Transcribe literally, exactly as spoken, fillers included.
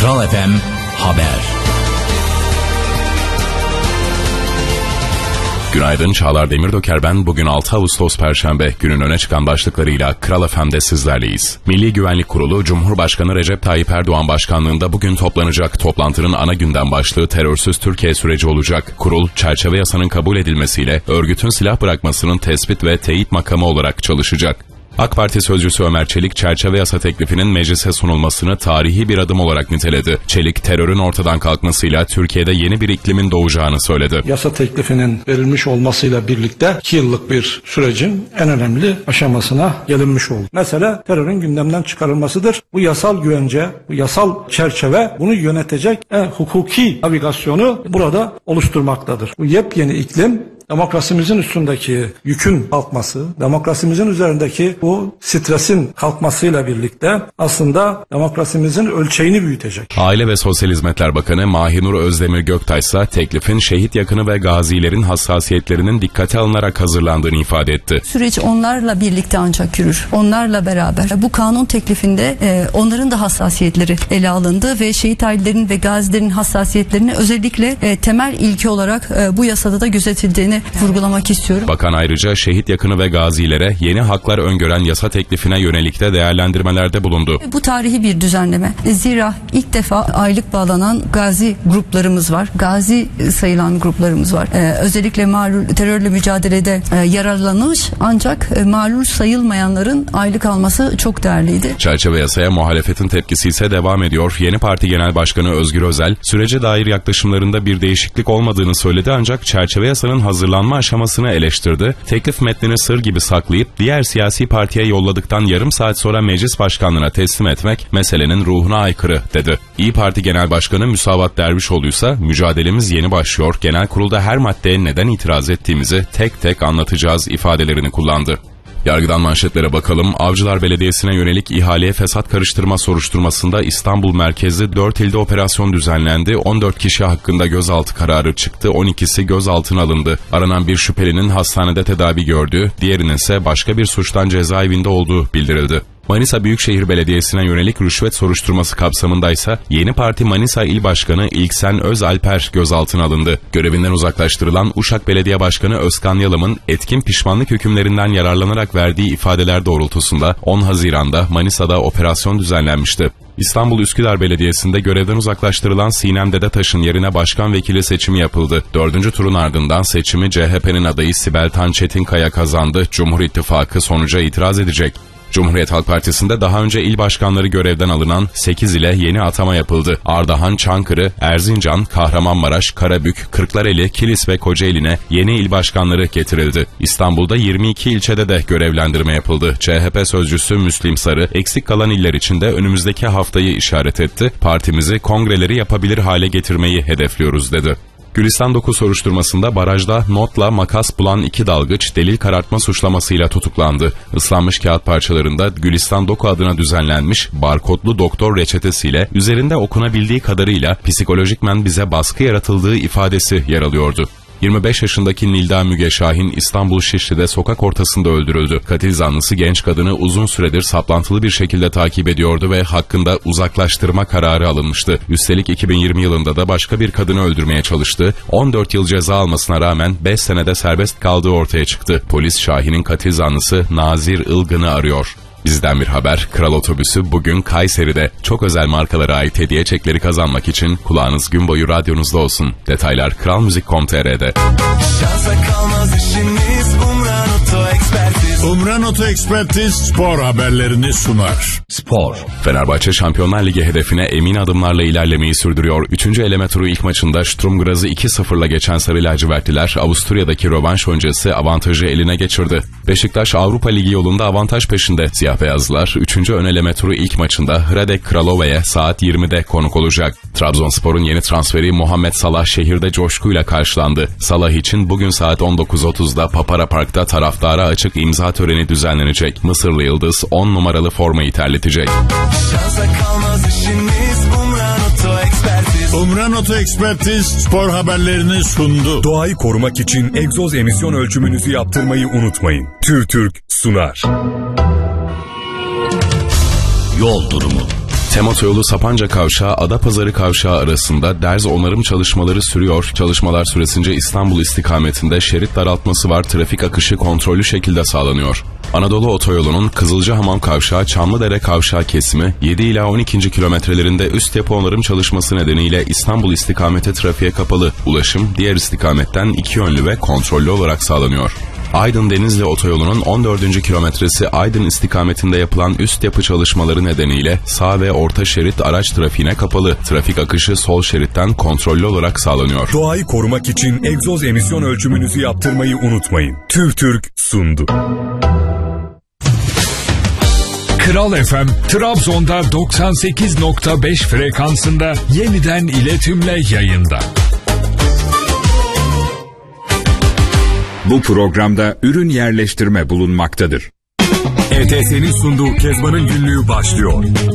Kral F M Haber. Günaydın, Çağlar Demirdoker ben. Bugün altı Ağustos Perşembe. Günün öne çıkan başlıklarıyla Kral F M'de sizlerleyiz. Milli Güvenlik Kurulu, Cumhurbaşkanı Recep Tayyip Erdoğan başkanlığında bugün toplanacak. Toplantının ana gündem başlığı terörsüz Türkiye süreci olacak. Kurul, çerçeve yasanın kabul edilmesiyle örgütün silah bırakmasının tespit ve teyit makamı olarak çalışacak. AK Parti sözcüsü Ömer Çelik, çerçeve yasa teklifinin meclise sunulmasını tarihi bir adım olarak niteledi. Çelik, terörün ortadan kalkmasıyla Türkiye'de yeni bir iklimin doğacağını söyledi. Yasa teklifinin verilmiş olmasıyla birlikte iki yıllık bir sürecin en önemli aşamasına gelinmiş oldu. Mesele terörün gündemden çıkarılmasıdır. Bu yasal güvence, bu yasal çerçeve bunu yönetecek en hukuki navigasyonu burada oluşturmaktadır. Bu yepyeni iklim, demokrasimizin üstündeki yükün kalkması, demokrasimizin üzerindeki bu stresin kalkmasıyla birlikte aslında demokrasimizin ölçeğini büyütecek. Aile ve Sosyal Hizmetler Bakanı Mahinur Özdemir Göktaş ise teklifin şehit yakını ve gazilerin hassasiyetlerinin dikkate alınarak hazırlandığını ifade etti. Süreç onlarla birlikte ancak yürür. Onlarla beraber. Bu kanun teklifinde e, onların da hassasiyetleri ele alındı ve şehit ailelerin ve gazilerin hassasiyetlerini özellikle e, temel ilke olarak e, bu yasada da gözetildiğini vurgulamak istiyorum. Bakan ayrıca şehit yakını ve gazilere yeni haklar öngören yasa teklifine yönelik de değerlendirmelerde bulundu. Bu tarihi bir düzenleme. Zira ilk defa aylık bağlanan gazi gruplarımız var. Gazi sayılan gruplarımız var. Ee, özellikle malul terörle mücadelede e, yararlanmış ancak e, malul sayılmayanların aylık alması çok değerliydi. Çerçeve yasaya muhalefetin tepkisi ise devam ediyor. Yeni Parti Genel Başkanı Özgür Özel, sürece dair yaklaşımlarında bir değişiklik olmadığını söyledi ancak çerçeve yasanın hazırlanma aşamasını eleştirdi. Teklif metnini sır gibi saklayıp diğer siyasi partiye yolladıktan yarım saat sonra meclis başkanlığına teslim etmek meselenin ruhuna aykırı dedi. İYİ Parti Genel Başkanı Müsavat Dervişoğlu ise mücadelemiz yeni başlıyor. Genel kurulda her maddeye neden itiraz ettiğimizi tek tek anlatacağız ifadelerini kullandı. Yargıdan manşetlere bakalım. Avcılar Belediyesi'ne yönelik ihaleye fesat karıştırma soruşturmasında İstanbul merkezli dört ilde operasyon düzenlendi. on dört kişi hakkında gözaltı kararı çıktı. on ikisi gözaltına alındı. Aranan bir şüphelinin hastanede tedavi gördüğü, diğerinin ise başka bir suçtan cezaevinde olduğu bildirildi. Manisa Büyükşehir Belediyesi'ne yönelik rüşvet soruşturması kapsamındaysa Yeni Parti Manisa İl Başkanı İlksen Özalper gözaltına alındı. Görevinden uzaklaştırılan Uşak Belediye Başkanı Özkan Yalım'ın etkin pişmanlık hükümlerinden yararlanarak verdiği ifadeler doğrultusunda on Haziran'da Manisa'da operasyon düzenlenmişti. İstanbul Üsküdar Belediyesi'nde görevden uzaklaştırılan Sinem Dedetaş'ın yerine başkan vekili seçimi yapıldı. Dördüncü turun ardından seçimi C H P'nin adayı Sibel Tan Çetinkaya kazandı. Cumhur İttifakı sonuca itiraz edecek. Cumhuriyet Halk Partisi'nde daha önce il başkanları görevden alınan sekiz ile yeni atama yapıldı. Ardahan, Çankırı, Erzincan, Kahramanmaraş, Karabük, Kırklareli, Kilis ve Kocaeli'ne yeni il başkanları getirildi. İstanbul'da yirmi iki ilçede de görevlendirme yapıldı. C H P sözcüsü Müslim Sarı, eksik kalan iller için de önümüzdeki haftayı işaret etti. Partimizi kongreleri yapabilir hale getirmeyi hedefliyoruz dedi. Gülistan Doku soruşturmasında barajda notla makas bulan iki dalgıç delil karartma suçlamasıyla tutuklandı. Islanmış kağıt parçalarında Gülistan Doku adına düzenlenmiş barkodlu doktor reçetesiyle üzerinde okunabildiği kadarıyla psikolojikmen bize baskı yaratıldığı ifadesi yer alıyordu. yirmi beş yaşındaki Nilda Müge Şahin İstanbul Şişli'de sokak ortasında öldürüldü. Katil zanlısı genç kadını uzun süredir saplantılı bir şekilde takip ediyordu ve hakkında uzaklaştırma kararı alınmıştı. Üstelik iki bin yirmi yılında da başka bir kadını öldürmeye çalıştı. on dört yıl ceza almasına rağmen beş senede serbest kaldığı ortaya çıktı. Polis Şahin'in katil zanlısı Nazir Ilgın'ı arıyor. Bizden bir haber, Kral Otobüsü bugün Kayseri'de çok özel markalara ait hediye çekleri kazanmak için kulağınız gün boyu radyonuzda olsun. Detaylar kral müzik nokta com nokta tr'de. Şansa kalmaz işimiz, Umran Oto Ekspertiz. Umran Oto Ekspertiz spor haberlerini sunar. Spor. Fenerbahçe Şampiyonlar Ligi hedefine emin adımlarla ilerlemeyi sürdürüyor. Üçüncü eleme turu ilk maçında Sturm Graz'ı iki sıfırla geçen Sarı Lacivertliler Avusturya'daki rövanş öncesi avantajı eline geçirdi. Beşiktaş Avrupa Ligi yolunda avantaj peşinde. Siyah beyazlılar üçüncü ön eleme turu ilk maçında Hradec Kralova'ya saat yirmide konuk olacak. Trabzonspor'un yeni transferi Muhammed Salah şehirde coşkuyla karşılandı. Salah için bugün saat on dokuz otuzda Papara Park'ta taraftara açık imza töreni düzenlenecek. Mısırlı Yıldız on numaralı formayı terletecek. Şansa kalmaz işimiz, Umran Oto Ekspertiz. Umran Oto Ekspertiz spor haberlerini sundu. Doğayı korumak için egzoz emisyon ölçümünüzü yaptırmayı unutmayın. TÜRTÜRK sunar. Yol durumu. Tem Otoyolu Sapanca Kavşağı Adapazarı Kavşağı arasında derz onarım çalışmaları sürüyor. Çalışmalar süresince İstanbul istikametinde şerit daraltması var. Trafik akışı kontrollü şekilde sağlanıyor. Anadolu Otoyolu'nun Kızılcahamam Kavşağı Çamlıdere Kavşağı kesimi yedi ila on ikinci kilometrelerinde üst yapı onarım çalışması nedeniyle İstanbul istikamete trafiğe kapalı. Ulaşım diğer istikametten iki yönlü ve kontrollü olarak sağlanıyor. Aydın Denizli Otoyolu'nun on dördüncü kilometresi Aydın istikametinde yapılan üst yapı çalışmaları nedeniyle sağ ve orta şerit araç trafiğine kapalı. Trafik akışı sol şeritten kontrollü olarak sağlanıyor. Doğayı korumak için egzoz emisyon ölçümünüzü yaptırmayı unutmayın. TÜVTÜRK sundu. Kral F M, Trabzon'da doksan sekiz nokta beş frekansında yeniden iletimle yayında. Bu programda ürün yerleştirme bulunmaktadır. E T S'nin sunduğu Kezban'ın günlüğü başlıyor.